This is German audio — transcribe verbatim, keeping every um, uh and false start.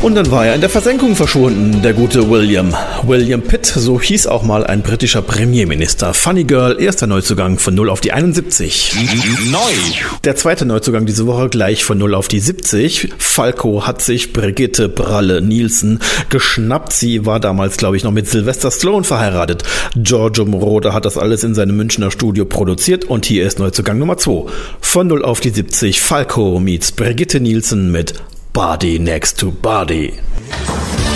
Und dann war er in der Versenkung verschwunden, der gute William. William Pitt, so hieß auch mal ein britischer Premierminister. Funny Girl, erster Neuzugang von null auf die einundsiebzig. Neu. Der zweite Neuzugang diese Woche gleich von null auf die siebzig. Falco hat sich Brigitte Bralle Nielsen geschnappt. Sie war damals, glaube ich, noch mit Sylvester Stallone verheiratet. Giorgio Moroder hat das alles in seinem Münchner Studio produziert und hier ist Neuzugang Nummer zwei. Von null auf die siebzig. Falco meets Brigitte Nielsen mit Body Next to Body.